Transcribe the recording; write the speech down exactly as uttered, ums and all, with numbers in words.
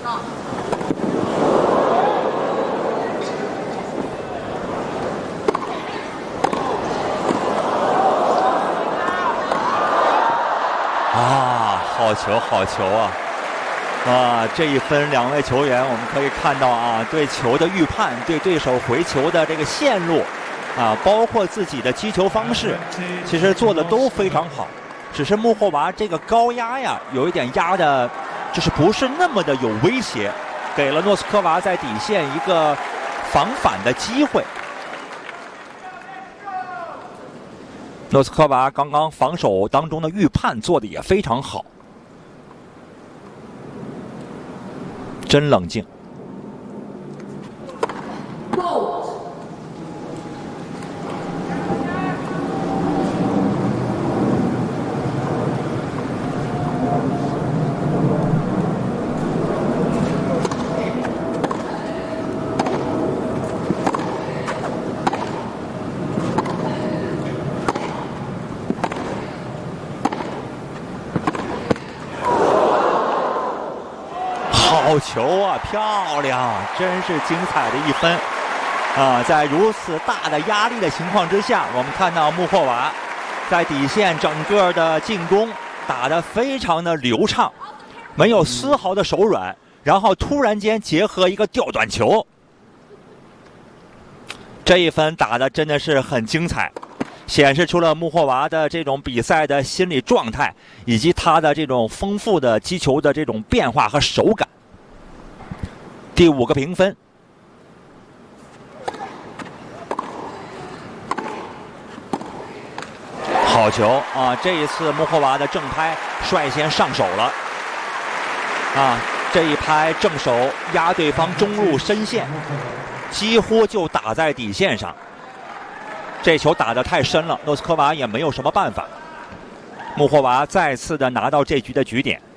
啊，好球，好球啊！啊，这一分，两位球员我们可以看到啊，对球的预判，对对手回球的这个线路，啊，包括自己的击球方式，其实做的都非常好。只是穆霍娃这个高压呀，有一点压的，就是不是那么的有威胁，给了诺斯科娃在底线一个防反的机会。诺斯科娃刚刚防守当中的预判做的也非常好。真冷静。好球啊，漂亮，真是精彩的一分啊！在如此大的压力的情况之下，我们看到穆霍娃在底线整个的进攻打得非常的流畅，没有丝毫的手软，然后突然间结合一个吊短球，这一分打得真的是很精彩，显示出了穆霍娃的这种比赛的心理状态，以及他的这种丰富的击球的这种变化和手感。第五个评分，好球啊！这一次穆霍娃的正拍率先上手了啊！这一拍正手压对方中路深线，几乎就打在底线上。这球打得太深了，诺斯科娃也没有什么办法。穆霍娃再次的拿到这局的局点。